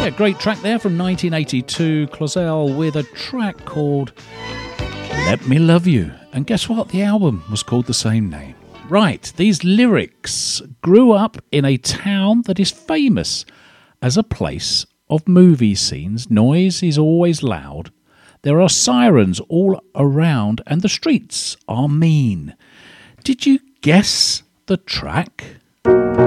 Yeah, great track there from 1982, Clausel, with a track called Let Me Love You. And guess what? The album was called the same name. Right, these lyrics grew up in a town that is famous as a place of movie scenes. Noise is always loud. There are sirens all around and the streets are mean. Did you guess the track?